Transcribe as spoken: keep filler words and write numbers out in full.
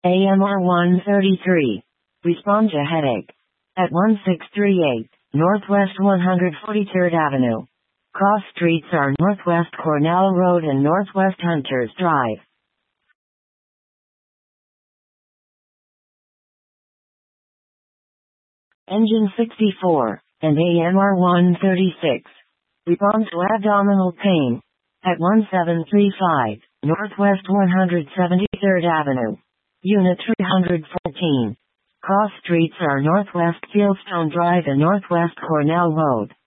A M R one thirty-three. Respond to headache. At one six three eight, Northwest one hundred forty-third Avenue. Cross streets are Northwest Cornell Road and Northwest Hunters Drive. Engine sixty-four, and A M R one thirty-six. Respond to abdominal pain. At one seven three five, Northwest one hundred seventy-third Avenue. Unit three hundred fourteen. Cross streets are Northwest Fieldstone Drive and Northwest Cornell Road.